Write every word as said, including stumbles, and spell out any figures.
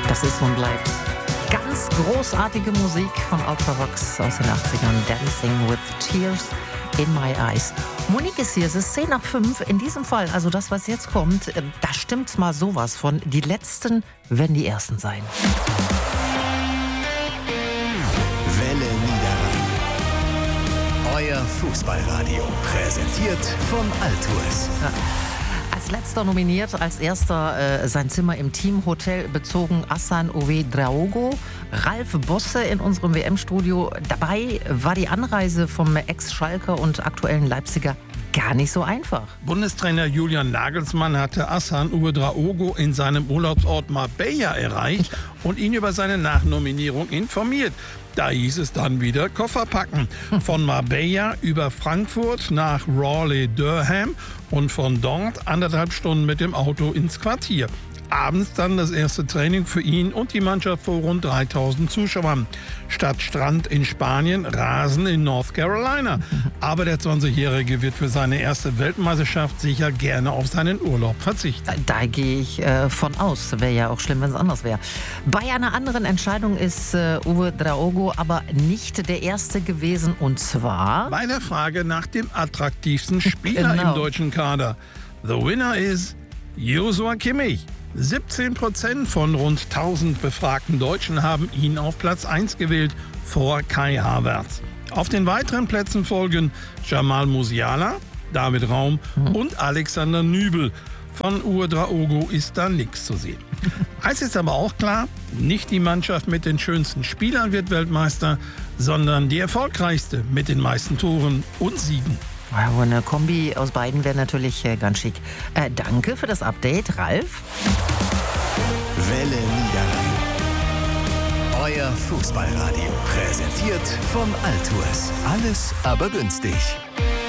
Das ist und bleibt ganz großartige Musik von Ultravox aus den achtzigern. Dancing with Tears in My Eyes. Monique ist hier, es ist zehn nach fünf. In diesem Fall, also das, was jetzt kommt, da stimmt's mal sowas von. Die Letzten werden die Ersten sein. Welle Niederrhein. Euer Fußballradio. Präsentiert von Altours. Ja. Als letzter nominiert, als erster äh, sein Zimmer im Teamhotel bezogen Hassan Ouedraogo. Ralf Bosse in unserem W M-Studio. Dabei war die Anreise vom Ex-Schalker und aktuellen Leipziger gar nicht so einfach. Bundestrainer Julian Nagelsmann hatte Hassan Ouedraogo in seinem Urlaubsort Marbella erreicht und ihn über seine Nachnominierung informiert. Da hieß es dann wieder Koffer packen. Von Marbella über Frankfurt nach Raleigh-Durham und von dort anderthalb Stunden mit dem Auto ins Quartier. Abends dann das erste Training für ihn und die Mannschaft vor rund dreitausend Zuschauern. Statt Strand in Spanien, Rasen in North Carolina. Aber der zwanzigjährige wird für seine erste Weltmeisterschaft sicher gerne auf seinen Urlaub verzichten. Da, da gehe ich äh, von aus. Wäre ja auch schlimm, wenn es anders wäre. Bei einer anderen Entscheidung ist äh, Ouedraogo aber nicht der Erste gewesen. Und zwar bei der Frage nach dem attraktivsten Spieler genau. im deutschen Kader. The winner is Joshua Kimmich. siebzehn Prozent von rund tausend befragten Deutschen haben ihn auf Platz eins gewählt, vor Kai Havertz. Auf den weiteren Plätzen folgen Jamal Musiala, David Raum mhm. und Alexander Nübel. Von Ouedraogo ist da nichts zu sehen. Eins ist aber auch klar, nicht die Mannschaft mit den schönsten Spielern wird Weltmeister, sondern die erfolgreichste mit den meisten Toren und Siegen. Wow, eine Kombi aus beiden wäre natürlich äh, ganz schick. Äh, danke für das Update, Ralf. Welle Niederrhein. Euer Fußballradio. Präsentiert von Altours. Alles aber günstig.